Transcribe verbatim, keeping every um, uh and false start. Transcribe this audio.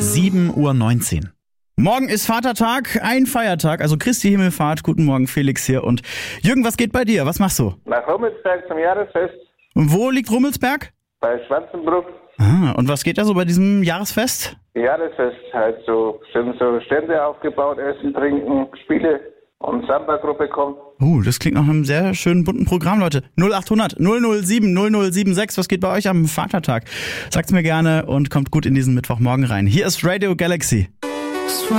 sieben Uhr neunzehn. Morgen ist Vatertag, ein Feiertag, also Christi Himmelfahrt. Guten Morgen, Felix hier. Und Jürgen, was geht bei dir? Was machst du? Nach Rummelsberg zum Jahresfest. Und wo liegt Rummelsberg? Bei Schwanzenbruch. Ah, und was geht da so bei diesem Jahresfest? Jahresfest, halt so, sind so Stände aufgebaut, Essen, Trinken, Spiele und Samba-Gruppe kommt. Uh, das klingt nach einem sehr schönen bunten Programm, Leute. null acht hundert null null sieben null null sieben sechs, was geht bei euch am Vatertag? Sagt's mir gerne und kommt gut in diesen Mittwochmorgen rein. Hier ist Radio Galaxy.